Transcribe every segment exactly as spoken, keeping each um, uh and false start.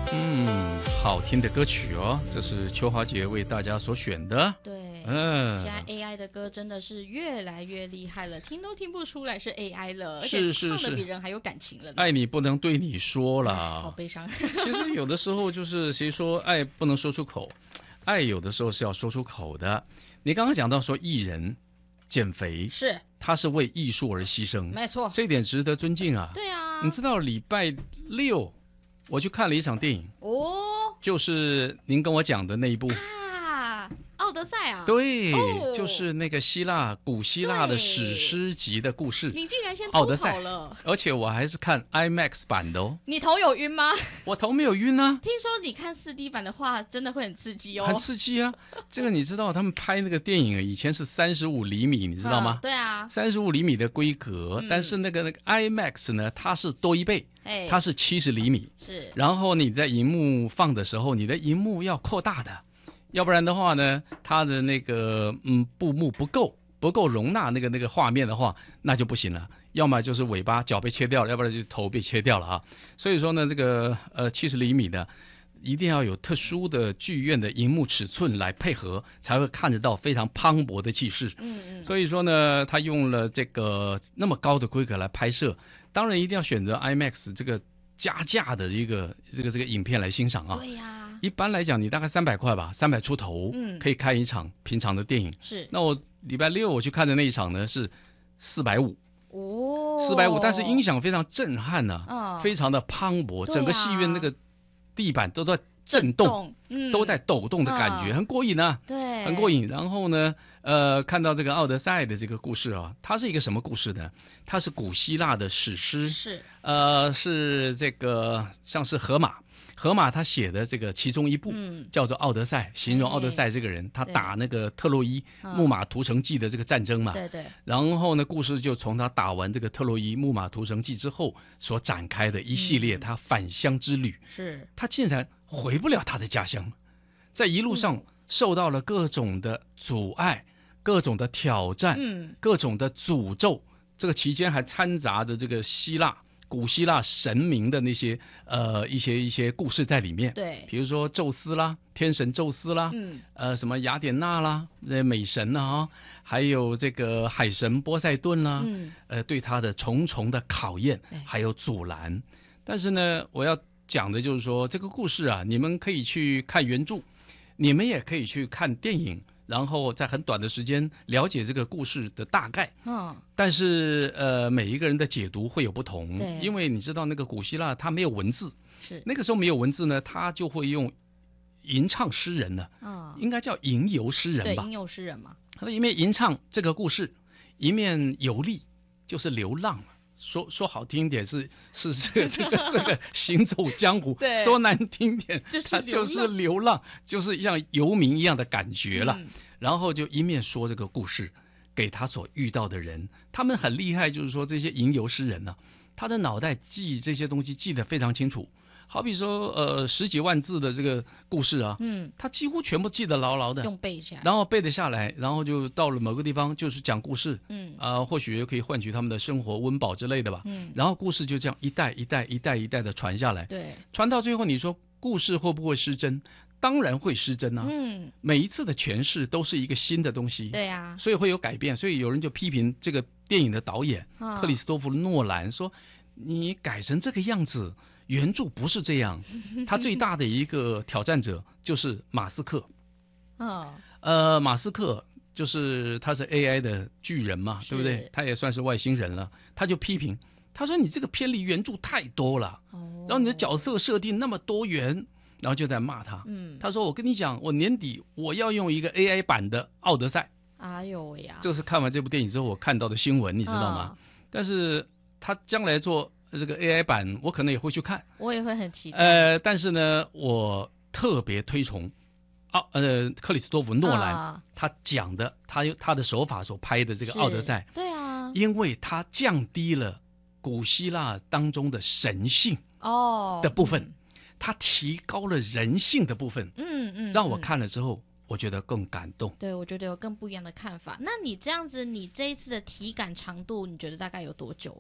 嗯，好听的歌曲哦，这是秋华姐为大家所选的。 对， 嗯， 现在 A I 的歌真的是越来越厉害了，听都听不出来是 A I 了，而且唱的比人还有感情了呢。 爱你不能对你说啦， 好悲伤。 其实有的时候就是谁说爱不能说出口，爱有的时候是要说出口的。你刚刚讲到说艺人减肥， 是他是为艺术而牺牲， 没错， 这一点值得尊敬啊。 对啊， 你知道礼拜六我去看了一场电影哦， 就是您跟我讲的那一部啊，奥德赛啊， 对、 哦， 就是那个希腊古希腊的史诗级的故事。 你竟然先奥德赛偷跑了， 而且我还是看 IMAX 版的哦。 你头有晕吗？ 我头没有晕啊。 听说你看 四 D 版的话，真的会很刺激哦。 很刺激啊！这个你知道，他们拍那个电影以前是三十五厘米，你知道吗？ 嗯、对啊， 三十五厘米的规格，嗯、但是那个那个 IMAX 呢，它是多一倍， 哎， 它是七十厘米。 是。 然后你在荧幕放的时候，你的荧幕要扩大的，要不然的话呢，它的那个嗯布幕不够，不够容纳那个那个画面的话，那就不行了。要么就是尾巴脚被切掉了，要不然就是头被切掉了啊。所以说呢，这个呃七十厘米的。一定要有特殊的剧院的荧幕尺寸来配合，才会看得到非常磅礴的气势。 嗯嗯。 所以说呢，他用了这个那么高的规格来拍摄，当然一定要选择 IMAX 这个加价的一个这个这个影片来欣赏啊。 对呀、啊。 一般来讲，你大概三百块吧，三百出头，嗯，可以看一场平常的电影。 是。 那我礼拜六我去看的那一场呢是四百五。 哦。 四百五，但是音响非常震撼呐、啊， 嗯， 非常的磅礴， 啊、 整个戏院那个。地板都在震动， 嗯、 都在抖动的感觉，嗯、很过瘾啊， 对， 很过瘾。然后呢，呃，看到这个奥德赛的这个故事啊，它是一个什么故事呢？它是古希腊的史诗， 是， 呃，是这个像是荷马。荷马他写的这个其中一部、嗯、叫做《奥德赛》，形容奥德赛这个人，他打那个特洛伊木马屠城记的这个战争嘛。 对对。 然后呢，故事就从他打完这个特洛伊木马屠城记之后所展开的一系列他返乡之旅。 是。 他竟然回不了他的家乡，在一路上受到了各种的阻碍、嗯、各种的挑战、嗯、各种的诅咒。这个期间还掺杂着这个希腊。古希腊神明的那些呃一些一些故事在里面， 对， 比如说宙斯啦，天神宙斯啦，嗯，呃什么雅典娜啦，这美神啊、哦，还有这个海神波塞顿啦，嗯，呃对他的重重的考验，还有阻拦。但是呢，我要讲的就是说，这个故事啊，你们可以去看原著，你们也可以去看电影。然后在很短的时间了解这个故事的大概，嗯，但是呃每一个人的解读会有不同， 对， 因为你知道那个古希腊它没有文字， 是那个时候没有文字呢，他就会用吟唱诗人呢，嗯，应该叫吟游诗人吧， 对，吟游诗人嘛， 他一面吟唱这个故事，一面游历，就是流浪嘛。说说好听一点是是这个这个这个行走江湖，说难听点，他就是流浪，就是像游民一样的感觉了。嗯、然后就一面说这个故事给他所遇到的人，他们很厉害，就是说这些吟游诗人呢、啊，他的脑袋记这些东西记得非常清楚。好比说，呃，十几万字的这个故事啊，嗯，他几乎全部记得牢牢的， 用背下来， 然后背得下来，然后就到了某个地方，就是讲故事，嗯，啊、呃，或许也可以换取他们的生活温饱之类的吧，嗯，然后故事就这样一代一代一代一代的传下来， 对， 传到最后，你说故事会不会失真？当然会失真啊，嗯，每一次的诠释都是一个新的东西， 对呀、啊， 所以会有改变，所以有人就批评这个电影的导演、哦、克里斯多夫诺兰说，你改成这个样子。原著不是这样，他最大的一个挑战者就是马斯克。哦，呃，马斯克就是他是 A I 的巨人嘛，对不对？他也算是外星人了。他就批评，他说你这个偏离原著太多了，哦，然后你的角色设定那么多元，然后就在骂他。嗯，他说我跟你讲，我年底我要用一个 A I 版的《奥德赛》。 哎呦喂呀！ 这是看完这部电影之后我看到的新闻，你知道吗？哦、但是他将来做。这个 A I 版我可能也会去看， 我也会很期待。 呃，但是呢，我特别推崇奥、啊、呃克里斯多夫诺兰、啊、他讲的，他用他的手法所拍的这个《奥德赛》， 对啊， 因为他降低了古希腊当中的神性哦的部分，嗯、他提高了人性的部分，嗯嗯，让我看了之后。我觉得更感动。 对，我觉得有更不一样的看法。那你这样子，你这一次的体感长度，你觉得大概有多久啊？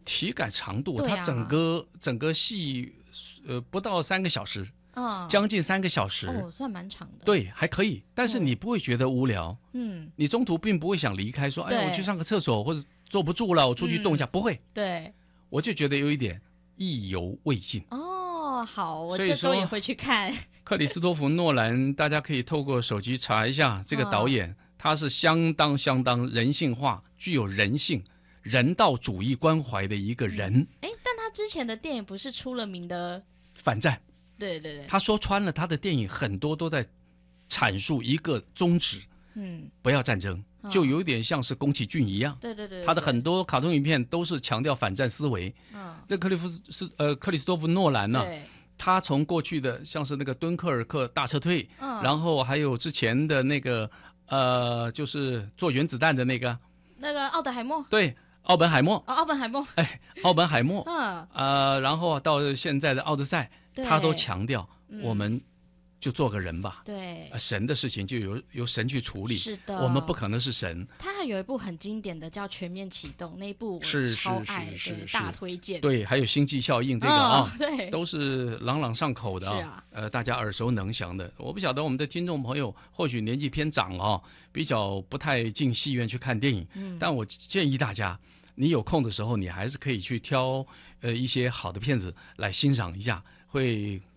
体感长度， 啊、 它整个整个戏呃不到三个小时。 嗯， 将近三个小时， 哦，算蛮长的。 对，还可以，但是你不会觉得无聊。 嗯， 你中途并不会想离开，说，哎，我去上个厕所，或者坐不住了，我出去动一下， 嗯、 不会。 对， 我就觉得有一点意犹未尽。 哦，好，我这周也会去看。 克里斯托弗诺兰，大家可以透过手机查一下这个导演，哦、他是相当相当人性化，具有人性、人道主义关怀的一个人。 哎、嗯，但他之前的电影不是出了名的反战？ 对对对， 他说穿了，他的电影很多都在阐述一个宗旨， 嗯， 不要战争，哦、就有点像是宫崎骏一样， 对对 对, 对， 他的很多卡通影片都是强调反战思维。嗯，那克里夫是呃克里斯多夫诺兰呢、啊，他从过去的像是那个敦刻尔克大撤退，嗯，然后还有之前的那个呃就是做原子弹的那个那个奥德海默， 对。奥本海默， 哦，奥本海默， 哎，奥本海默， 嗯， 呃，然后到现在的奥德赛，他都强调我们就做个人吧， 对、 嗯，神的事情就由由神去处理， 是的， 我们不可能是神。 他还有一部很经典的叫《全面启动》，那一部我是超爱， 是是大推荐。 对，还有星际效应这个啊、 哦，对， 都是朗朗上口的啊， 啊呃，大家耳熟能详的。我不晓得我们的听众朋友或许年纪偏长啊，比较不太进戏院去看电影，嗯，但我建议大家。你有空的时候，你还是可以去挑呃一些好的片子来欣赏一下，会